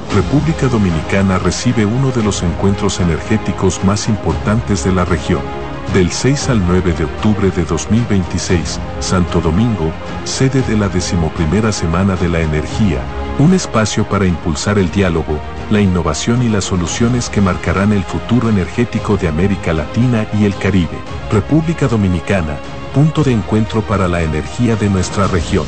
República Dominicana recibe uno de los encuentros energéticos más importantes de la región. Del 6 al 9 de octubre de 2026, Santo Domingo, sede de la 11ª Semana de la Energía, un espacio para impulsar el diálogo, la innovación y las soluciones que marcarán el futuro energético de América Latina y el Caribe. República Dominicana, punto de encuentro para la energía de nuestra región.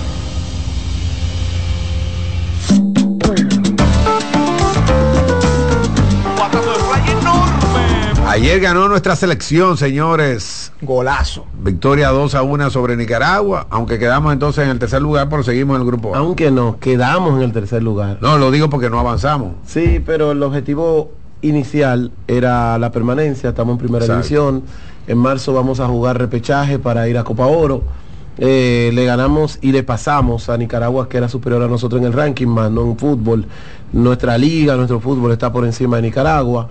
Ayer ganó nuestra selección, señores. Golazo. Victoria 2-1 sobre Nicaragua, aunque quedamos entonces en el tercer lugar, pero seguimos en el grupo A. Aunque no, quedamos en el tercer lugar. No, lo digo porque no avanzamos. Sí, pero el objetivo inicial era la permanencia, estamos en primera división. En marzo vamos a jugar repechaje para ir a Copa Oro. Le ganamos y le pasamos a Nicaragua, que era superior a nosotros en el ranking, más no en fútbol. Nuestra liga, nuestro fútbol está por encima de Nicaragua.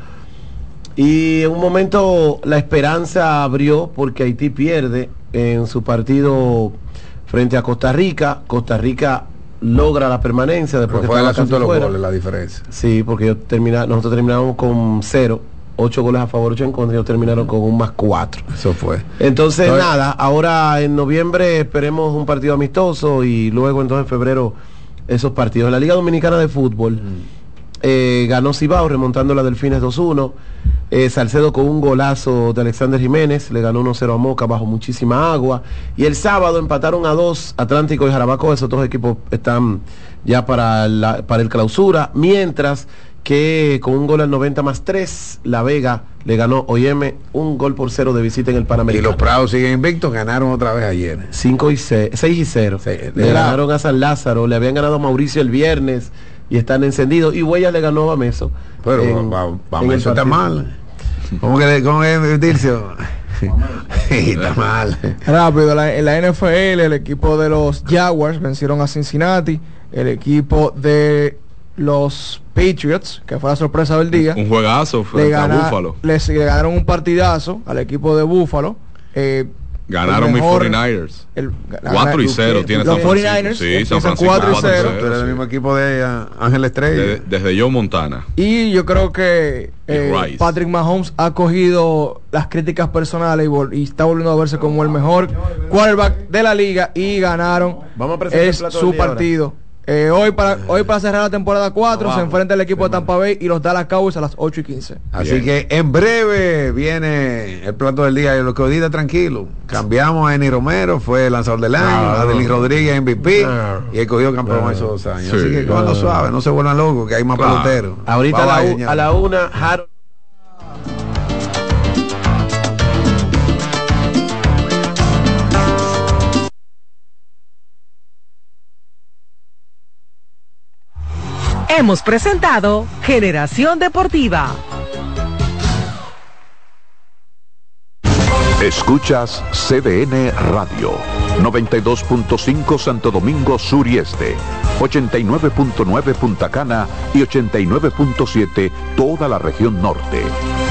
Y en un momento la esperanza abrió porque Haití pierde en su partido frente a Costa Rica. Costa Rica logra la permanencia después. Pero fue el asunto de los goles, la diferencia. Sí, porque nosotros terminamos con 0, 8 goles a favor, 8 en contra, y ellos terminaron con un +4. Eso fue. Entonces nada, ahora en noviembre esperemos un partido amistoso y luego entonces en febrero esos partidos. En la Liga Dominicana de Fútbol ganó Cibao remontando la Delfines 2-1. Salcedo con un golazo de Alexander Jiménez, le ganó 1-0 a Moca bajo muchísima agua. Y el sábado empataron a 2 Atlántico y Jarabacoa. Esos dos equipos están ya para el clausura, mientras que con un gol al 90+3 La Vega le ganó Oyeme 1-0 de visita en el Panamericano. Y los Prados siguen invictos, ganaron otra vez ayer 6-0. Le ganaron a San Lázaro, le habían ganado a Mauricio el viernes y están encendidos. Y Huellas le ganó a Bameso. Pero Bameso está mal. ¿Cómo es, Dircio? Está mal. Rápido, en la NFL el equipo de los Jaguars vencieron a Cincinnati. El equipo de los Patriots, que fue la sorpresa del día, un juegazo frente a Buffalo. Le ganaron un partidazo al equipo de Buffalo. Ganaron mis 49ers 4-0 tiene los San 49ers. Sí, San Francisco 4-0. Tú eres el mismo equipo de Ángel Estrella. Desde Joe Montana. Y yo creo que Patrick Mahomes ha cogido las críticas personales y está volviendo a verse como el mejor quarterback de la liga, y ganaron. Vamos a presentar su partido. Hoy para cerrar la temporada 4 se enfrenta el equipo de Tampa Bay y los Dallas Cowboys a las 8:15. Así que en breve viene el plato del día. Y lo que hoy día tranquilo, cambiamos a Eni Romero, fue el lanzador del año, Adelis Rodríguez MVP y el cogido campeón esos 2 años. Así que cojanlo suave, no se vuelvan locos, que hay más peloteros. Ahorita a la 1 Harold. Hemos presentado Generación Deportiva. Escuchas CDN Radio, 92.5 Santo Domingo Sur y Este, 89.9 Punta Cana y 89.7 toda la región norte.